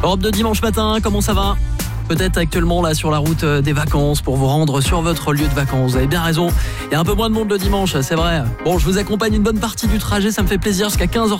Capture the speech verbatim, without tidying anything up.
Europe de dimanche matin, comment ça va ? Peut-être actuellement là sur la route des vacances pour vous rendre sur votre lieu de vacances. Vous avez bien raison. Il y a un peu moins de monde le dimanche, c'est vrai. Bon, je vous accompagne une bonne partie du trajet, ça me fait plaisir jusqu'à quinze heures.